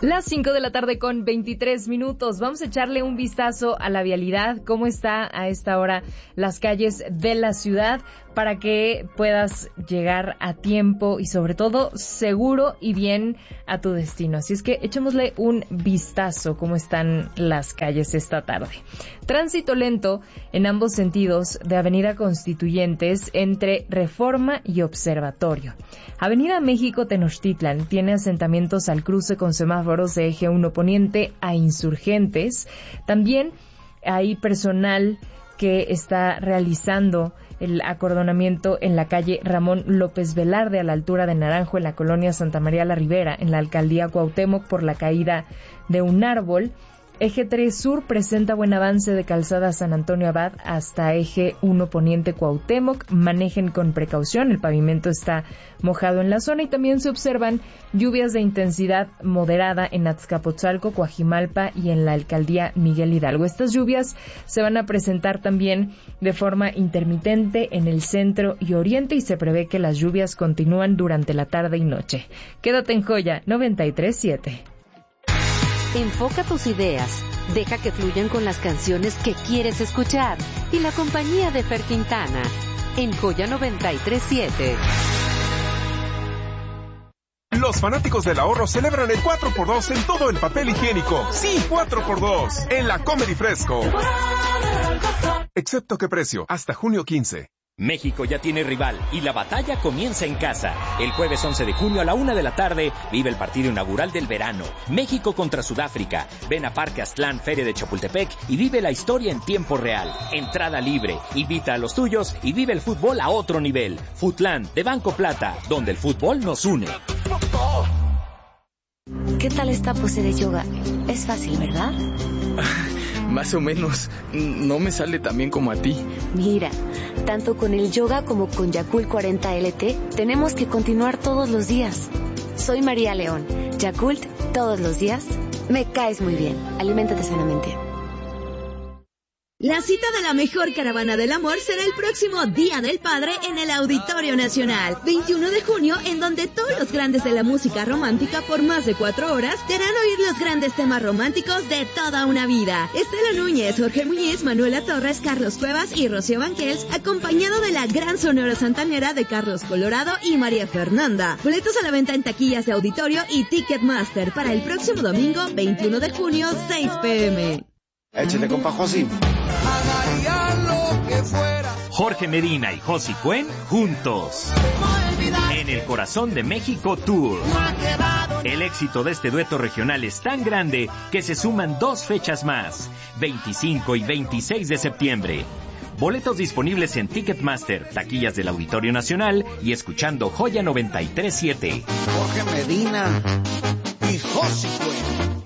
Las 5 de la tarde con 23 minutos. Vamos a echarle un vistazo a la vialidad, cómo está a esta hora las calles de la ciudad, para que puedas llegar a tiempo y sobre todo seguro y bien a tu destino. Así es que echémosle un vistazo cómo están las calles esta tarde. Tránsito lento en ambos sentidos de Avenida Constituyentes entre Reforma y Observatorio. Avenida México Tenochtitlan tiene asentamientos al cruce con semáforos de eje 1 poniente a Insurgentes. También hay personal que está realizando el acordonamiento en la calle Ramón López Velarde a la altura de Naranjo en la colonia Santa María la Ribera en la alcaldía Cuauhtémoc por la caída de un árbol. Eje 3 Sur presenta buen avance de calzada San Antonio Abad hasta eje 1 poniente Cuauhtémoc. Manejen con precaución, el pavimento está mojado en la zona y también se observan lluvias de intensidad moderada en Azcapotzalco, Coajimalpa y en la alcaldía Miguel Hidalgo. Estas lluvias se van a presentar también de forma intermitente en el centro y oriente y se prevé que las lluvias continúan durante la tarde y noche. Quédate en Joya 93.7. Enfoca tus ideas, deja que fluyan con las canciones que quieres escuchar y la compañía de Fer Quintana en Joya 93.7. Los fanáticos del ahorro celebran el 4x2 en todo el papel higiénico. Sí, 4x2 en la Comedy Fresco. Excepto qué precio, hasta junio 15. México ya tiene rival y la batalla comienza en casa. El jueves 11 de junio a la 1 de la tarde vive el partido inaugural del verano. México contra Sudáfrica. Ven a Parque Aztlán, Feria de Chapultepec y vive la historia en tiempo real. Entrada libre. Invita a los tuyos y vive el fútbol a otro nivel. Futlán, de Banco Plata, donde el fútbol nos une. ¿Qué tal esta pose de yoga? Es fácil, ¿verdad? Más o menos. No me sale tan bien como a ti. Mira, tanto con el yoga como con Yakult 40 LT, tenemos que continuar todos los días. Soy María León. Yakult, todos los días. Me caes muy bien. Aliméntate sanamente. La cita de la mejor caravana del amor será el próximo Día del Padre en el Auditorio Nacional, 21 de junio, en donde todos los grandes de la música romántica por más de 4 horas te harán oír los grandes temas románticos de toda una vida. Estela Núñez, Jorge Muñiz, Manuela Torres, Carlos Cuevas y Rocío Banquels, acompañado de la gran sonora santanera de Carlos Colorado y María Fernanda. Boletos a la venta en taquillas de Auditorio y Ticketmaster para el próximo domingo, 21 de junio, 6 p.m. Échale, compa Josi. Jorge Medina y Josi Cuen juntos en el Corazón de México Tour. El éxito de este dueto regional es tan grande que se suman 2 fechas más, 25 y 26 de septiembre. Boletos disponibles en Ticketmaster, taquillas del Auditorio Nacional y escuchando Joya 93.7. Jorge Medina y Josi Cuen.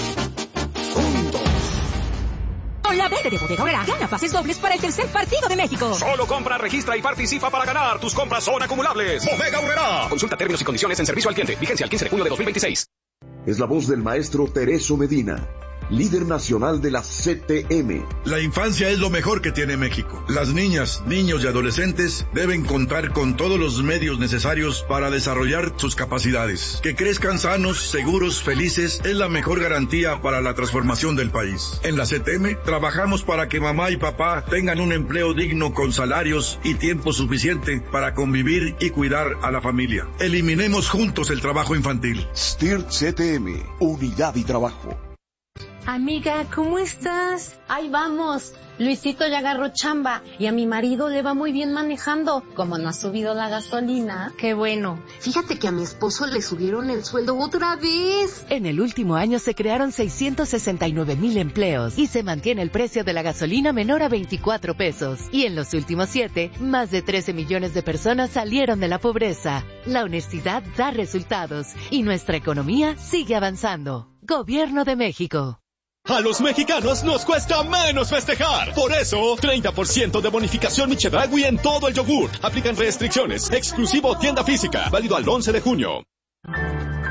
Con la venta de Bodega Aurrera, gana pases dobles para el tercer partido de México. Solo compra, registra y participa para ganar. Tus compras son acumulables. Bodega Aurrera. Consulta términos y condiciones en servicio al cliente. Vigencia el 15 de junio de 2026. Es la voz del maestro Tereso Medina, líder nacional de la CTM. La infancia es lo mejor que tiene México. Las niñas, niños y adolescentes deben contar con todos los medios necesarios para desarrollar sus capacidades. Que crezcan sanos, seguros, felices es la mejor garantía para la transformación del país. En la CTM trabajamos para que mamá y papá tengan un empleo digno con salarios y tiempo suficiente para convivir y cuidar a la familia. Eliminemos juntos el trabajo infantil. STIR CTM, unidad y trabajo. Amiga, ¿cómo estás? Ahí vamos. Luisito ya agarró chamba y a mi marido le va muy bien manejando. Como no ha subido la gasolina. Qué bueno. Fíjate que a mi esposo le subieron el sueldo otra vez. En el último año se crearon 669,000 empleos y se mantiene el precio de la gasolina menor a 24 pesos. Y en los últimos 7, más de 13 millones de personas salieron de la pobreza. La honestidad da resultados y nuestra economía sigue avanzando. Gobierno de México. A los mexicanos nos cuesta menos festejar. Por eso, 30% de bonificación Michedragui en todo el yogur. Aplican restricciones. Exclusivo tienda física. Válido al 11 de junio.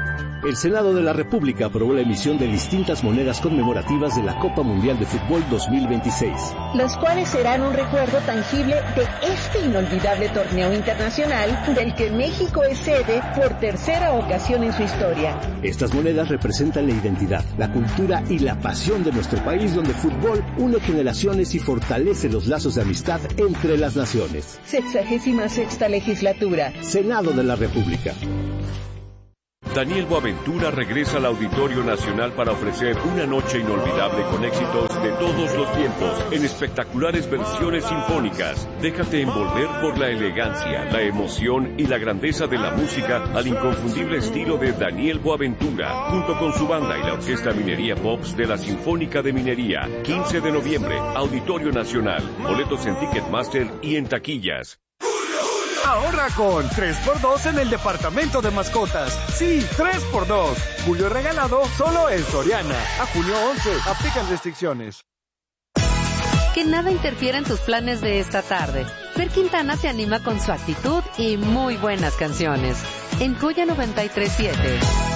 El Senado de la República aprobó la emisión de distintas monedas conmemorativas de la Copa Mundial de Fútbol 2026. Las cuales serán un recuerdo tangible de este inolvidable torneo internacional del que México es sede por tercera ocasión en su historia. Estas monedas representan la identidad, la cultura y la pasión de nuestro país, donde el fútbol une generaciones y fortalece los lazos de amistad entre las naciones. 66ª legislatura. Senado de la República. Daniel Boaventura regresa al Auditorio Nacional para ofrecer una noche inolvidable con éxitos de todos los tiempos en espectaculares versiones sinfónicas. Déjate envolver por la elegancia, la emoción y la grandeza de la música al inconfundible estilo de Daniel Boaventura, junto con su banda y la Orquesta Minería Pops de la Sinfónica de Minería. 15 de noviembre, Auditorio Nacional. Boletos en Ticketmaster y en taquillas. Ahorra con 3x2 en el departamento de mascotas. Sí, 3x2. Julio regalado solo en Soriana. A junio 11. Aplican restricciones. Que nada interfiera en tus planes de esta tarde. Fer Quintana te anima con su actitud y muy buenas canciones. En Joya 93.7.